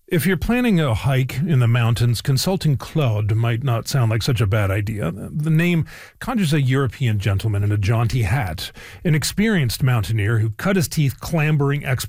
If you're planning a hike in the mountains, consulting Claude might not sound like such a bad idea. The name conjures a European gentleman in a jaunty hat, an experienced mountaineer who cut his teeth clambering